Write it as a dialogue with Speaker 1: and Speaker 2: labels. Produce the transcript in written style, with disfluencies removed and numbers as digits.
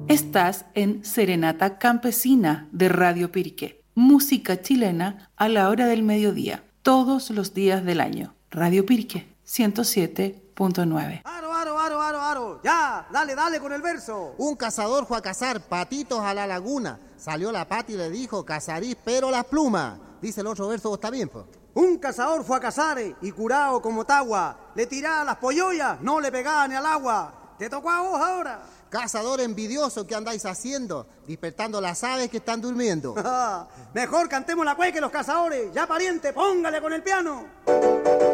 Speaker 1: Estás en Serenata Campesina de Radio Piriqué. Música chilena a la hora del mediodía, todos los días del año. Radio Piriqué, 107.9.
Speaker 2: ¡Aro, aro, aro, aro, aro! ¡Ya! ¡Dale con el verso!
Speaker 3: Un cazador fue a cazar patitos a la laguna. Salió la pata y le dijo, cazarís pero las plumas. Dice el otro verso, ¿está bien, pues?
Speaker 2: Un cazador fue a cazar y curado como tagua. Le tiraba las pollollas, no le pegaba ni al agua. ¿Te tocó a vos ahora?
Speaker 3: Cazador envidioso, ¿qué andáis haciendo? Despertando las aves que están durmiendo.
Speaker 2: Mejor cantemos la cueca que los cazadores. Ya, pariente, póngale con el piano.